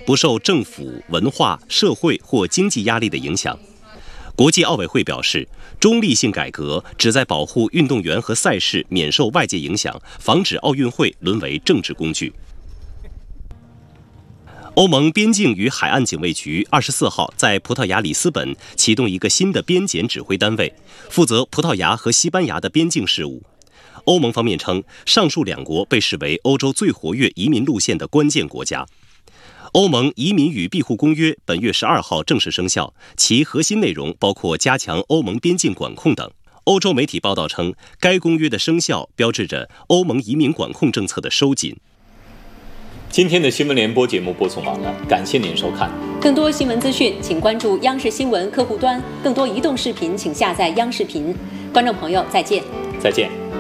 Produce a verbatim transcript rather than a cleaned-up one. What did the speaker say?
不受政府、文化、社会或经济压力的影响。国际奥委会表示，中立性改革旨在保护运动员和赛事免受外界影响，防止奥运会沦为政治工具。欧盟边境与海岸警卫局二十四号在葡萄牙里斯本启动一个新的边检指挥单位，负责葡萄牙和西班牙的边境事务。欧盟方面称，上述两国被视为欧洲最活跃移民路线的关键国家。欧盟移民与庇护公约本月十二号正式生效，其核心内容包括加强欧盟边境管控等。欧洲媒体报道称，该公约的生效标志着欧盟移民管控政策的收紧。 今天的新闻联播节目播送完了，感谢您收看。 更多新闻资讯，请关注央视新闻客户端；更多移动视频，请下载央视频。观众朋友，再见。 再见。